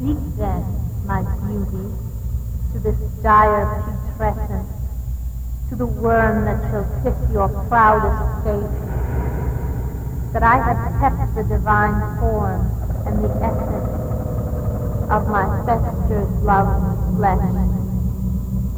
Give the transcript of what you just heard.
Speak then, my beauty, to this dire putrescence, to the worm that shall pick your proudest face, that I have kept the divine form and the essence of my festered love's flesh.